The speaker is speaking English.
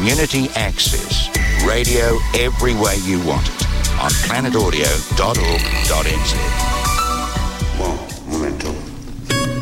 Community Access. Radio every way you want it on planetaudio.org.nz.